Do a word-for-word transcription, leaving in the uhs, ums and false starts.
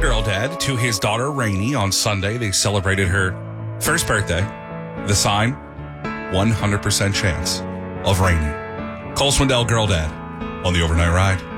girl dad to his daughter, Rainey, on Sunday. They celebrated her first birthday. The sign, one hundred percent chance of Rainey. Cole Swindell, girl dad, on the Overnight Ride.